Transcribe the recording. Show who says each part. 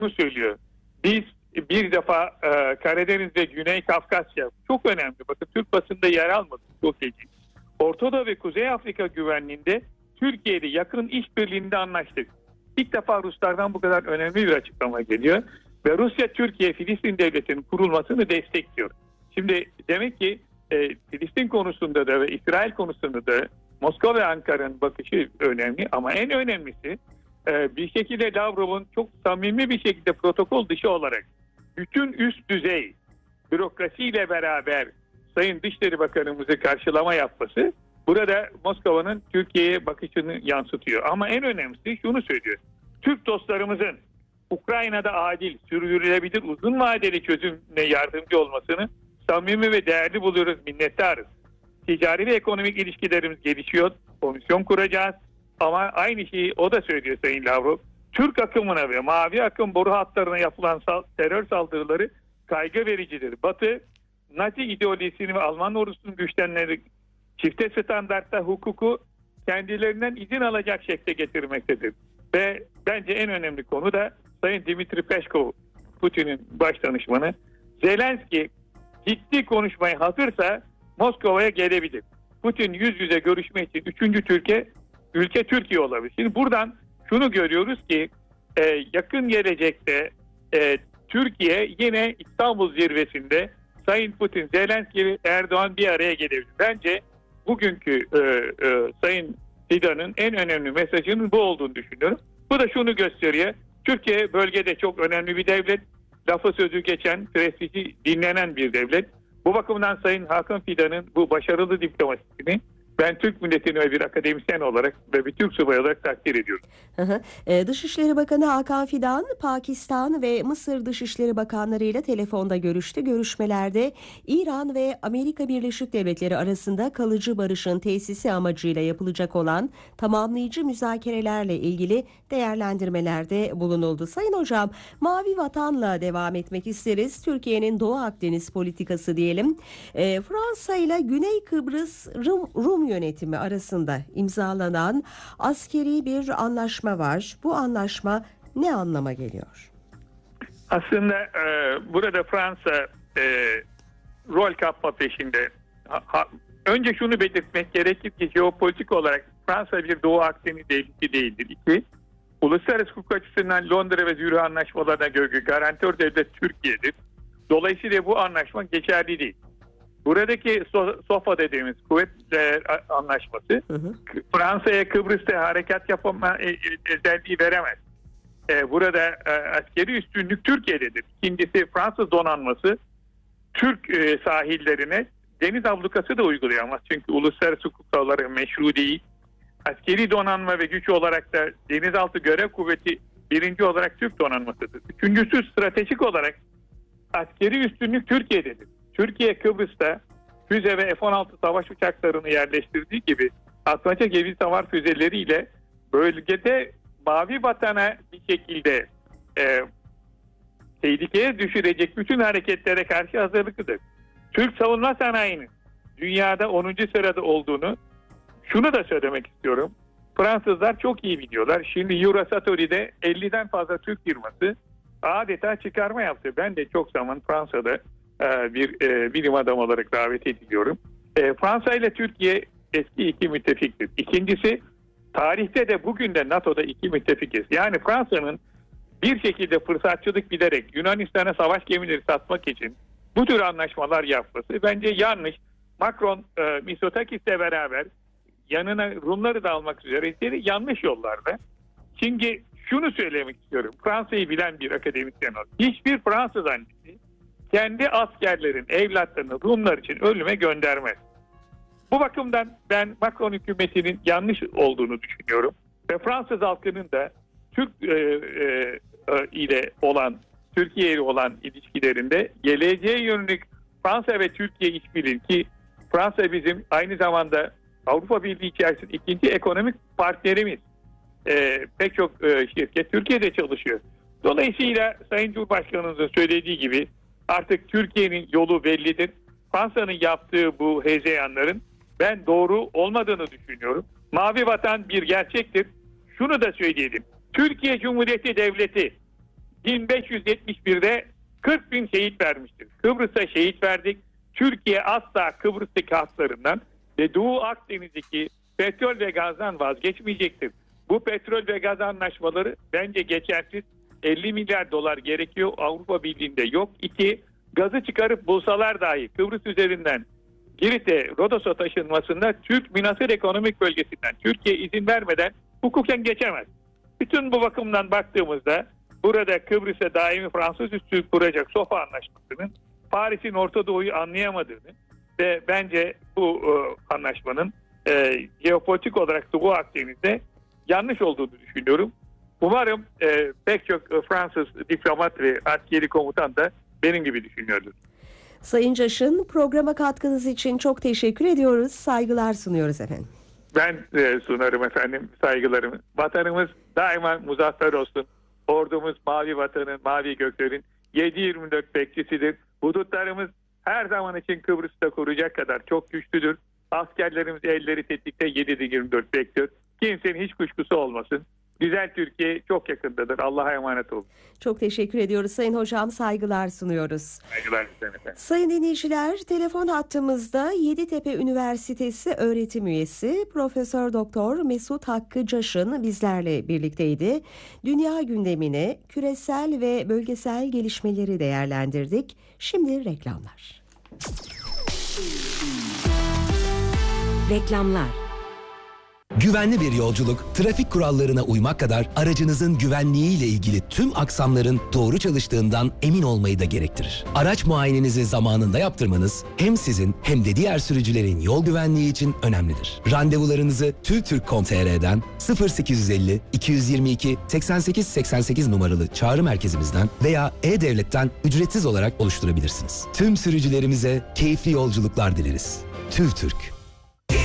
Speaker 1: şunu söylüyor. Biz bir defa Karadeniz ve Güney Kafkasya çok önemli. Bakın Türk basında yer almadı. Çok ilginç. Orta Doğu ve Kuzey Afrika güvenliğinde Türkiye'de yakın işbirliğinde anlaştık. İlk defa Ruslardan bu kadar önemli bir açıklama geliyor. Ve Rusya, Türkiye, Filistin devletinin kurulmasını destekliyor. Şimdi demek ki Filistin konusunda da ve İsrail konusunda da Moskova ve Ankara'nın bakışı önemli. Ama en önemlisi bir şekilde Lavrov'un çok samimi bir şekilde protokol dışı olarak bütün üst düzey bürokrasiyle beraber Sayın Dışişleri Bakanımızı karşılama yapması burada Moskova'nın Türkiye'ye bakışını yansıtıyor. Ama en önemlisi şunu söylüyor. Türk dostlarımızın Ukrayna'da adil, sürdürülebilir, uzun vadeli çözümle yardımcı olmasını samimi ve değerli buluyoruz, minnettarız. Ticari ve ekonomik ilişkilerimiz gelişiyor, komisyon kuracağız. Ama aynı şeyi o da söylüyor Sayın Lavrov. Türk akımına ve mavi akım boru hatlarına yapılan terör saldırıları kaygı vericidir. Batı, Nazi ideolojisini ve Alman ordusunun güçlenmeleri çifte standartta hukuku kendilerinden izin alacak şekle getirmektedir. Ve bence en önemli konu da Sayın Dmitri Peskov, Putin'in baş danışmanı. Zelenski ciddi konuşmaya hazırsa Moskova'ya gelebilir. Putin yüz yüze görüşme için 3. ülke Türkiye olabilir. Şimdi buradan şunu görüyoruz ki yakın gelecekte Türkiye yine İstanbul zirvesinde Sayın Putin, Zelenski ve Erdoğan bir araya gelebilir. Bence bugünkü Sayın Fidan'ın en önemli mesajının bu olduğunu düşünüyorum. Bu da şunu gösteriyor. Türkiye bölgede çok önemli bir devlet. Lafı sözü geçen, prestiji dinlenen bir devlet. Bu bakımdan Sayın Hakan Fidan'ın bu başarılı diplomasisini ben Türk milletini ve bir akademisyen olarak ve bir Türk subayı olarak takdir ediyorum.
Speaker 2: Dışişleri Bakanı Hakan Fidan, Pakistan ve Mısır Dışişleri Bakanları ile telefonda görüştü. Görüşmelerde İran ve Amerika Birleşik Devletleri arasında kalıcı barışın tesisi amacıyla yapılacak olan tamamlayıcı müzakerelerle ilgili değerlendirmelerde bulunuldu. Sayın Hocam, Mavi Vatan'la devam etmek isteriz. Türkiye'nin Doğu Akdeniz politikası diyelim. Fransa ile Güney Kıbrıs Rum yönetimi arasında imzalanan askeri bir anlaşma var. Bu anlaşma ne anlama geliyor?
Speaker 1: Aslında burada Fransa rol kapma peşinde. Önce şunu belirtmek gerekir ki jeopolitik olarak Fransa bir Doğu Akdeniz devleti değildir. İki, uluslararası hukuk açısından Londra ve Zürih anlaşmalarına göre garantör devlet Türkiye'dir. Dolayısıyla bu anlaşma geçerli değil. Buradaki SOFA dediğimiz kuvvetler anlaşması Fransa'ya Kıbrıs'ta harekat yapma özelliği veremez. Burada askeri üstünlük Türkiye'dedir. İkincisi Fransız donanması Türk sahillerine deniz ablukası da uygulayamaz. Çünkü uluslararası hukuk kuralları meşru değil. Askeri donanma ve güç olarak da denizaltı görev kuvveti birinci olarak Türk donanmasıdır. Üçüncüsü stratejik olarak askeri üstünlük Türkiye'dedir. Türkiye Kıbrıs'ta füze ve F-16 savaş uçaklarını yerleştirdiği gibi atmaca gemi savar füzeleriyle bölgede Mavi Vatan'a bir şekilde tehlikeye düşürecek bütün hareketlere karşı hazırlıklıdır. Türk savunma sanayinin dünyada 10. sırada olduğunu şunu da söylemek istiyorum. Fransızlar çok iyi biliyorlar. Şimdi Eurosatory'de 50'den fazla Türk firması adeta çıkarma yaptı. Ben de çok zaman Fransa'da bir bilim adamı olarak davet ediliyorum. Fransa ile Türkiye eski iki müttefiktir. İkincisi tarihte de bugün de NATO'da iki müttefikiz. Yani Fransa'nın bir şekilde fırsatçılık bilerek Yunanistan'a savaş gemileri satmak için bu tür anlaşmalar yapması bence yanlış. Macron Mitsotakis'le beraber yanına Rumları da almak üzere yanlış yollarda. Çünkü şunu söylemek istiyorum. Fransa'yı bilen bir akademisyen olarak. Hiçbir Fransız annesi kendi askerlerin evlatlarını Rumlar için ölüme göndermez. Bu bakımdan ben Macron hükümetinin yanlış olduğunu düşünüyorum. Ve Fransız halkının da Türk ile olan, Türkiye ile olan ilişkilerinde geleceğe yönelik Fransa ve Türkiye işbirliği ki Fransa bizim aynı zamanda Avrupa Birliği içerisinde ikinci ekonomik partnerimiz. Pek çok şirket Türkiye'de çalışıyor. Dolayısıyla Sayın Cumhurbaşkanımızın söylediği gibi artık Türkiye'nin yolu bellidir. Fransa'nın yaptığı bu hezeyanların ben doğru olmadığını düşünüyorum. Mavi Vatan bir gerçektir. Şunu da söyleyelim. Türkiye Cumhuriyeti Devleti 1571'de 40 bin şehit vermiştir. Kıbrıs'a şehit verdik. Türkiye asla Kıbrıs'taki haklarından ve Doğu Akdeniz'deki petrol ve gazdan vazgeçmeyecektir. Bu petrol ve gaz anlaşmaları bence geçersiz. 50 milyar dolar gerekiyor. Avrupa Birliği'nde yok. 2, gazı çıkarıp bulsalar dahi Kıbrıs üzerinden Girit'e, Rodos'a taşınmasında Türk Münhasır Ekonomik Bölgesi'nden Türkiye izin vermeden hukuken geçemez. Bütün bu bakımdan baktığımızda burada Kıbrıs'a daimi Fransız üssü kuracak Sofa Anlaşması'nın Paris'in Orta Doğu'yu anlayamadığını ve bence bu anlaşmanın jeopolitik olarak Doğu Akdeniz'de yanlış olduğunu düşünüyorum. Umarım pek çok Fransız diplomat ve askeri komutan da benim gibi düşünüyordur.
Speaker 2: Sayın Caşın, programa katkınız için çok teşekkür ediyoruz. Saygılar sunuyoruz efendim.
Speaker 1: Ben sunarım efendim saygılarımı. Vatanımız daima muzaffer olsun. Ordumuz mavi vatanın, mavi göklerin 7/24 bekçisidir. Hudutlarımız her zaman için Kıbrıs'ta koruyacak kadar çok güçlüdür. Askerlerimiz elleri tetikte 7/24 bekliyor. Kimsenin hiç kuşkusu olmasın. Güzel Türkiye çok yakındadır. Allah'a emanet olun.
Speaker 2: Çok teşekkür ediyoruz Sayın Hocam. Saygılar sunuyoruz.
Speaker 1: Saygılar efendim.
Speaker 2: Sayın dinleyiciler, telefon hattımızda Yeditepe Üniversitesi öğretim üyesi Profesör Doktor Mesut Hakkı Caşın bizlerle birlikteydi. Dünya gündemini, küresel ve bölgesel gelişmeleri değerlendirdik. Şimdi reklamlar.
Speaker 3: Reklamlar.
Speaker 4: Güvenli bir yolculuk, trafik kurallarına uymak kadar aracınızın güvenliğiyle ilgili tüm aksamların doğru çalıştığından emin olmayı da gerektirir. Araç muayenenizi zamanında yaptırmanız hem sizin hem de diğer sürücülerin yol güvenliği için önemlidir. Randevularınızı TÜVTÜRK.com.tr'den 0850 222 88 88 numaralı çağrı merkezimizden veya E-Devlet'ten ücretsiz olarak oluşturabilirsiniz. Tüm sürücülerimize keyifli yolculuklar dileriz. TÜVTÜRK.